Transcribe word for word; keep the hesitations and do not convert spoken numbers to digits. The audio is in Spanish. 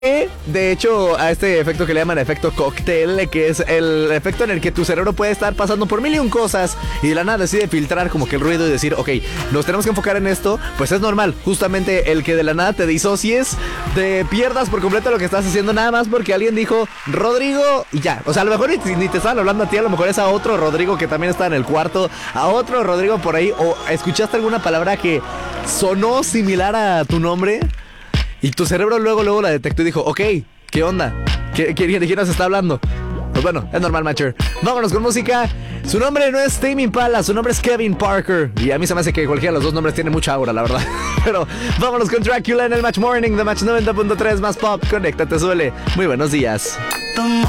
De hecho, a este efecto que le llaman efecto cóctel, que es el efecto en el que tu cerebro puede estar pasando por mil y un cosas y de la nada decide filtrar como que el ruido y decir, ok, nos tenemos que enfocar en esto, pues es normal. Justamente el que de la nada te disocies, te pierdas por completo lo que estás haciendo nada más porque alguien dijo Rodrigo y ya. O sea, a lo mejor ni, ni te estaban hablando a ti, a lo mejor es a otro Rodrigo que también está en el cuarto, a otro Rodrigo por ahí, o escuchaste alguna palabra que sonó similar a tu nombre. Y tu cerebro luego, luego la detectó y dijo, ok, ¿qué onda? ¿Qué, qué, ¿De quién nos está hablando? Pues bueno, es normal, Matcher. Vámonos con música. Su nombre no es Tame Impala, su nombre es Kevin Parker. Y a mí se me hace que cualquiera de los dos nombres tiene mucha aura, la verdad. Pero vámonos con Dracula en el Match Morning de Match noventa punto tres más pop. Conéctate, suele. Muy buenos días.